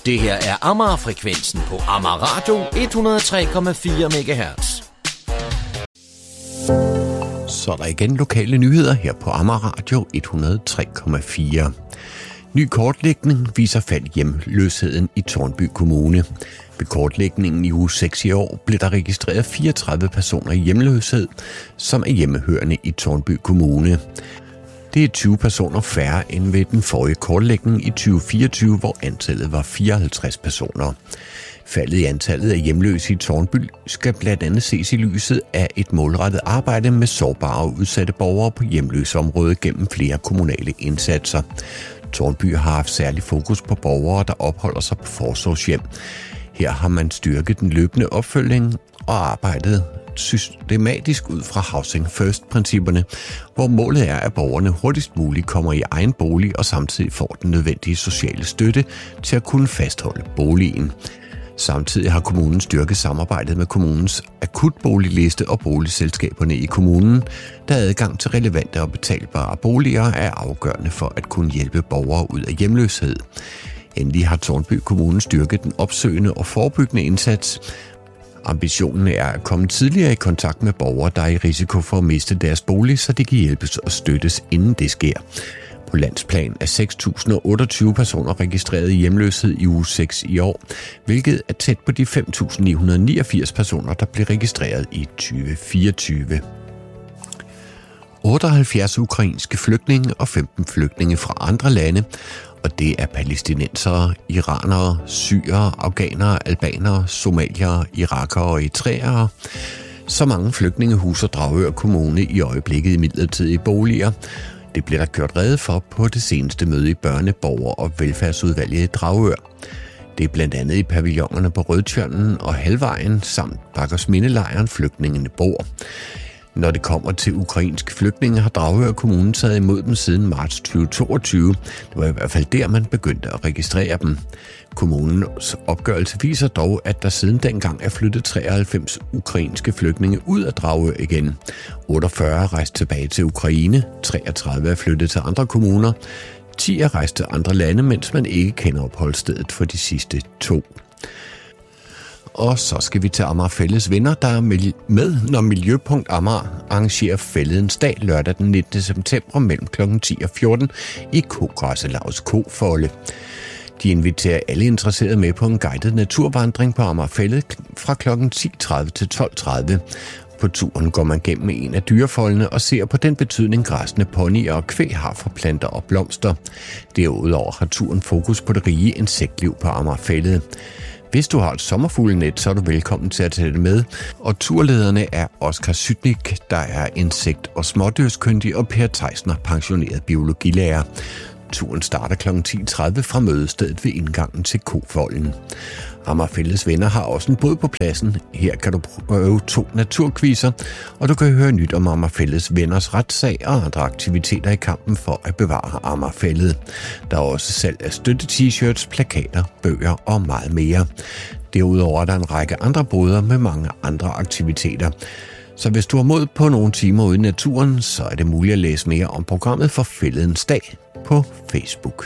Det her er Amager-frekvensen på Amager Radio 103,4 MHz. Så er der igen lokale nyheder her på Amager Radio 103,4. Ny kortlægning viser fald i hjemløsheden i Tårnby Kommune. Ved kortlægningen i uge 6 i år blev der registreret 34 personer i hjemløshed, som er hjemmehørende i Tårnby Kommune. Det er 20 personer færre end ved den forrige kortlægning i 2024, hvor antallet var 54 personer. Faldet i antallet af hjemløse i Tårnby skal blandt andet ses i lyset af et målrettet arbejde med sårbare og udsatte borgere på hjemløseområdet gennem flere kommunale indsatser. Tårnby har haft særlig fokus på borgere, der opholder sig på forsorgshjem. Her har man styrket den løbende opfølgning og arbejdet systematisk ud fra Housing First-principperne, hvor målet er, at borgerne hurtigst muligt kommer i egen bolig og samtidig får den nødvendige sociale støtte til at kunne fastholde boligen. Samtidig har kommunen styrket samarbejdet med kommunens akutboligliste og boligselskaberne i kommunen, da adgang til relevante og betalbare boliger er afgørende for at kunne hjælpe borgere ud af hjemløshed. Endelig har Tårnby Kommune styrket den opsøgende og forebyggende indsats. Ambitionen er at komme tidligere i kontakt med borgere, der er i risiko for at miste deres bolig, så de kan hjælpes og støttes, inden det sker. På landsplan er 6.028 personer registreret i hjemløshed i uge 6 i år, hvilket er tæt på de 5.989 personer, der blev registreret i 2024. 78 ukrainske flygtninge og 15 flygtninge fra andre lande, og det er palæstinensere, iranere, syrere, afghanere, albanere, somaliere, irakere og eritreere. Så mange flygtninge huser Dragør Kommune i øjeblikket i midlertidige boliger. Det bliver der gjort rede for på det seneste møde i Børne-, Borger- og Velfærdsudvalget i Dragør. Det er blandt andet i pavillonerne på Rødtjørnen og Halvvejen samt Bakkersmindelejren flygtningene bor. Når det kommer til ukrainske flygtninge, har Dragør Kommune taget imod dem siden marts 2022. Det var i hvert fald der, man begyndte at registrere dem. Kommunens opgørelse viser dog, at der siden dengang er flyttet 93 ukrainske flygtninge ud af Dragør igen. 48 er rejst tilbage til Ukraine, 33 er flyttet til andre kommuner, 10 er rejst til andre lande, mens man ikke kender opholdsstedet for de sidste 2. Og så skal vi til Amager Fælleds venner, der er med, når Miljøpunkt Amager arrangerer Fælledens dag lørdag den 19. september mellem kl. 10 og 14 i Kogræsselavs Kofolde. De inviterer alle interesserede med på en guided naturvandring på Amager Fælled fra kl. 10.30 til 12.30. På turen går man gennem en af dyrefoldene og ser på den betydning græsne ponyer og kvæg har for planter og blomster. Derudover har turen fokus på det rige insektliv på Amager Fælled. Hvis du har et sommerfuglenet, så er du velkommen til at tage det med. Og turlederne er Oskar Sytnik, der er insekt- og smådyrskyndig, og Per Theisner, pensioneret biologilærer. Turen starter kl. 10.30 fra mødestedet ved indgangen til Kofolden. Amager Fælleds venner har også en båd på pladsen. Her kan du prøve 2 naturquizzer, og du kan høre nyt om Amager Fælleds venners retssag og andre aktiviteter i kampen for at bevare Amager Fælled. Der er også salg af støtte-t-shirts, plakater, bøger og meget mere. Derudover er der en række andre boder med mange andre aktiviteter. Så hvis du har mod på nogle timer ude i naturen, så er det muligt at læse mere om programmet for Fælledens dag på Facebook.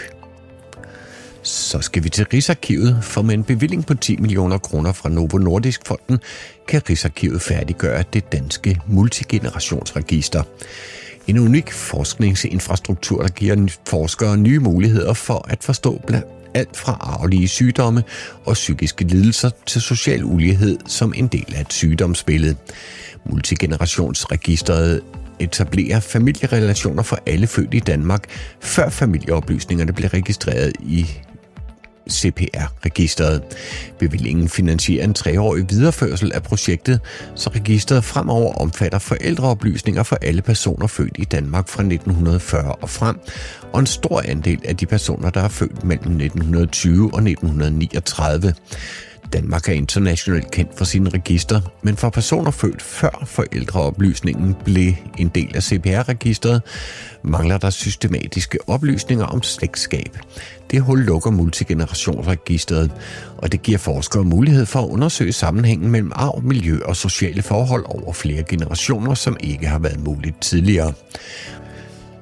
Så skal vi til Rigsarkivet, for med en bevilling på 10 millioner kroner fra Novo Nordisk Fonden, kan Rigsarkivet færdiggøre det danske multigenerationsregister. En unik forskningsinfrastruktur, der giver forskere nye muligheder for at forstå blandt alt fra arvelige sygdomme og psykiske lidelser til social ulighed som en del af et sygdomsbillede. Multigenerationsregisteret etablerer familierelationer for alle født i Danmark, før familieoplysningerne blev registreret i CPR-registeret. Bevillingen finansierer en 3-årig videreførsel af projektet, så registeret fremover omfatter forældreoplysninger for alle personer født i Danmark fra 1940 og frem, og en stor andel af de personer, der er født mellem 1920 og 1939. Danmark er internationalt kendt for sine register, men for personer født før forældreoplysningen blev en del af CPR-registeret, mangler der systematiske oplysninger om slægtskab. Det hul lukker multigenerationsregisteret, og det giver forskere mulighed for at undersøge sammenhængen mellem arv, miljø og sociale forhold over flere generationer, som ikke har været muligt tidligere.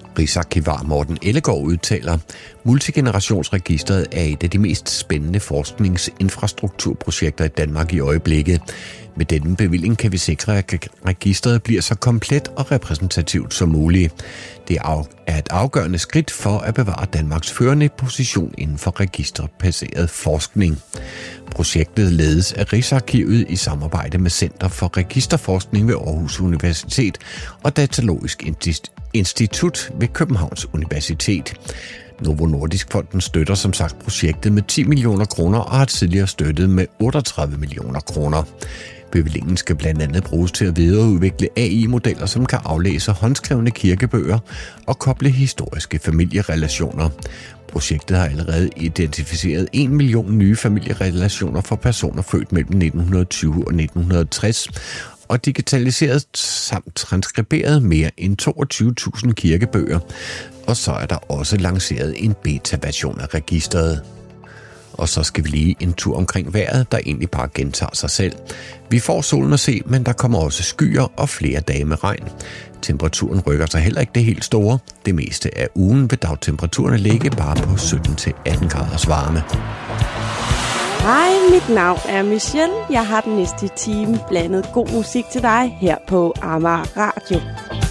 Rigsarkivar Morten Ellegaard udtaler, multigenerationsregistret er et af de mest spændende forskningsinfrastrukturprojekter i Danmark i øjeblikket. Med denne bevilling kan vi sikre, at registret bliver så komplet og repræsentativt som muligt. Det er et afgørende skridt for at bevare Danmarks førende position inden for registerbaseret forskning. Projektet ledes af Rigsarkivet i samarbejde med Center for Registerforskning ved Aarhus Universitet og Datalogisk Institut ved Københavns Universitet. Novo Nordisk Fonden støtter som sagt projektet med 10 millioner kroner og har tidligere støttet med 38 millioner kroner. Bevillingen skal blandt andet bruges til at videreudvikle AI-modeller, som kan aflæse håndskrevne kirkebøger og koble historiske familierelationer. Projektet har allerede identificeret 1 million nye familierelationer for personer født mellem 1920 og 1960, og digitaliseret samt transkriberet mere end 22.000 kirkebøger. Og så er der også lanceret en beta-version af registret. Og så skal vi lige en tur omkring vejret, der egentlig bare gentager sig selv. Vi får solen at se, men der kommer også skyer og flere dage med regn. Temperaturen rykker sig heller ikke det helt store. Det meste af ugen vil dagtemperaturerne ligge bare på 17-18 graders varme. Hej, mit navn er Michelle. Jeg har den næste time blandet god musik til dig her på Amager Radio.